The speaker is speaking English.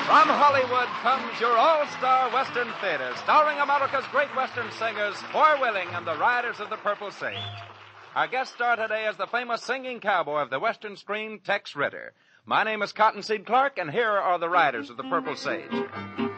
From Hollywood comes your all-star Western theater, starring America's great Western singers, Four Willing and the Riders of the Purple Sage. Our guest star today is the famous singing cowboy of the Western screen, Tex Ritter. My name is Cottonseed Clark, and here are the Riders of the Purple Sage.